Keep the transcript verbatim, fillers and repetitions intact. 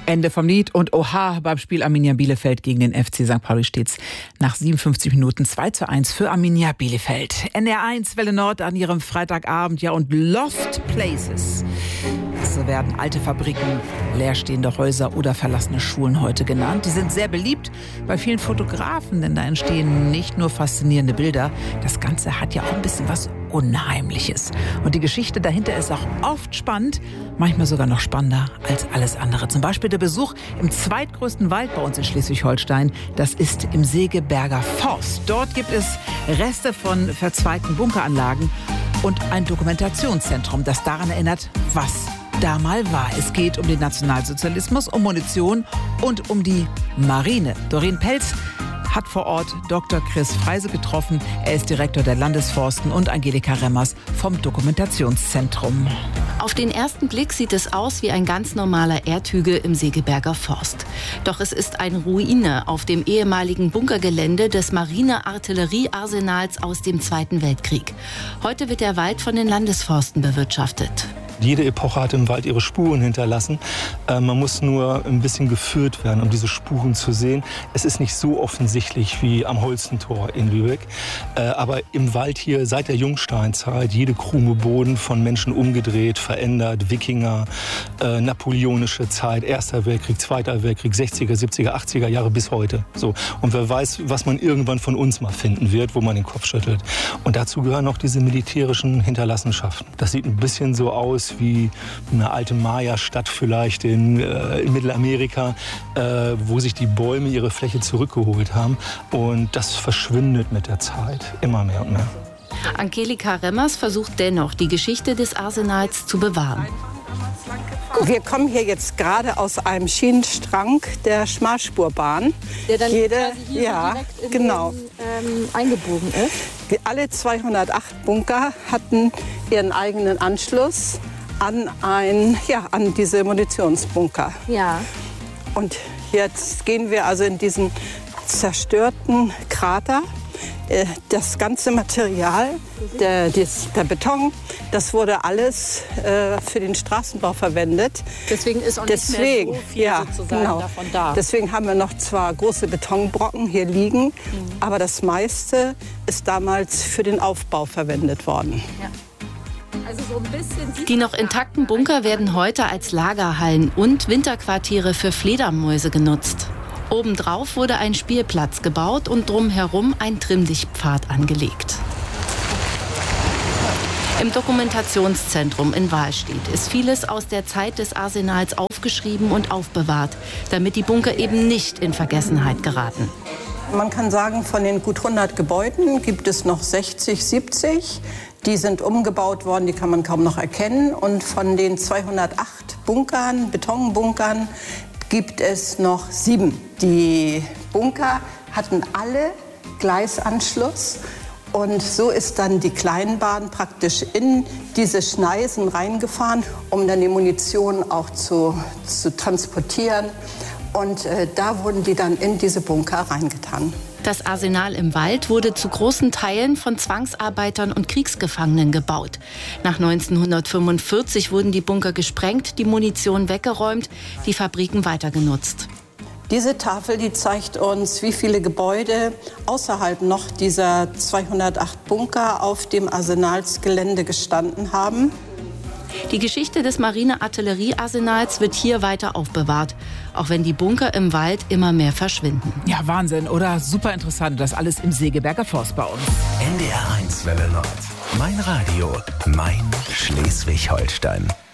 Ende vom Lied und oha, beim Spiel Arminia Bielefeld gegen den F C Sankt Pauli steht's nach siebenundfünfzig Minuten zwei zu eins für Arminia Bielefeld. N D R eins Welle Nord an ihrem Freitagabend, ja, und Lost Places. So werden alte Fabriken, leerstehende Häuser oder verlassene Schulen heute genannt. Die sind sehr beliebt bei vielen Fotografen, denn da entstehen nicht nur faszinierende Bilder, das Ganze hat ja auch ein bisschen was Unheimliches. Und die Geschichte dahinter ist auch oft spannend, manchmal sogar noch spannender als alles andere. Zum Beispiel der Besuch im zweitgrößten Wald bei uns in Schleswig-Holstein. Das ist im Segeberger Forst. Dort gibt es Reste von verzweigten Bunkeranlagen und ein Dokumentationszentrum, das daran erinnert, was da mal war. Es geht um den Nationalsozialismus, um Munition und um die Marine. Doreen Pelz hat vor Ort Doktor Chris Freise getroffen. Er ist Direktor der Landesforsten, und Angelika Remmers vom Dokumentationszentrum. Auf den ersten Blick sieht es aus wie ein ganz normaler Erdhügel im Segeberger Forst. Doch es ist eine Ruine auf dem ehemaligen Bunkergelände des Marine-Artillerie-Arsenals aus dem Zweiten Weltkrieg. Heute wird der Wald von den Landesforsten bewirtschaftet. Jede Epoche hat im Wald ihre Spuren hinterlassen. Äh, man muss nur ein bisschen geführt werden, um diese Spuren zu sehen. Es ist nicht so offensichtlich wie am Holstentor in Lübeck. Äh, aber im Wald hier seit der Jungsteinzeit jede Krume Boden von Menschen umgedreht, verändert. Wikinger, äh, napoleonische Zeit, Erster Weltkrieg, Zweiter Weltkrieg, sechziger, siebziger, achtziger Jahre bis heute. So. Und wer weiß, was man irgendwann von uns mal finden wird, wo man den Kopf schüttelt. Und dazu gehören auch diese militärischen Hinterlassenschaften. Das sieht ein bisschen so aus wie eine alte Maya-Stadt vielleicht in, äh, in Mittelamerika, äh, wo sich die Bäume ihre Fläche zurückgeholt haben. Und das verschwindet mit der Zeit immer mehr und mehr. Angelika Remmers versucht dennoch, die Geschichte des Arsenals zu bewahren. Wir kommen hier jetzt gerade aus einem Schienenstrang der Schmalspurbahn. Der dann Jede, quasi hier ja, direkt in genau. den, ähm, eingebogen ist. Die, alle zweihundertacht Bunker hatten ihren eigenen Anschluss an, ein, ja, an diese Munitionsbunker. Ja. Und jetzt gehen wir also in diesen zerstörten Krater. Das ganze Material, der, der Beton, das wurde alles äh, für den Straßenbau verwendet. Deswegen ist auch nicht Deswegen, mehr so viel ja, sozusagen genau. davon da. Deswegen haben wir noch zwar große Betonbrocken hier liegen, mhm. aber das meiste ist damals für den Aufbau verwendet worden. Ja. Also so ein bisschen Die noch intakten Bunker werden heute als Lagerhallen und Winterquartiere für Fledermäuse genutzt. Obendrauf wurde ein Spielplatz gebaut und drumherum ein Trimmlichtpfad angelegt. Im Dokumentationszentrum in Wahlstedt ist vieles aus der Zeit des Arsenals aufgeschrieben und aufbewahrt, damit die Bunker eben nicht in Vergessenheit geraten. Man kann sagen, von den gut hundert Gebäuden gibt es noch sechzig, siebzig. Die sind umgebaut worden, die kann man kaum noch erkennen. Und von den zweihundertacht Bunkern, Betonbunkern, gibt es noch sieben. Die Bunker hatten alle Gleisanschluss. Und so ist dann die Kleinbahn praktisch in diese Schneisen reingefahren, um dann die Munition auch zu, zu transportieren. Und äh, da wurden die dann in diese Bunker reingetan. Das Arsenal im Wald wurde zu großen Teilen von Zwangsarbeitern und Kriegsgefangenen gebaut. Nach neunzehnhundertfünfundvierzig wurden die Bunker gesprengt, die Munition weggeräumt, die Fabriken weitergenutzt. Diese Tafel, die zeigt uns, wie viele Gebäude außerhalb noch dieser zweihundertacht Bunker auf dem Arsenalsgelände gestanden haben. Die Geschichte des Marine-Artillerie-Arsenals wird hier weiter aufbewahrt, auch wenn die Bunker im Wald immer mehr verschwinden. Ja, Wahnsinn, oder? Super interessant, das alles im Segeberger Forst bei uns. N D R eins Welle Nord. Mein Radio, mein Schleswig-Holstein.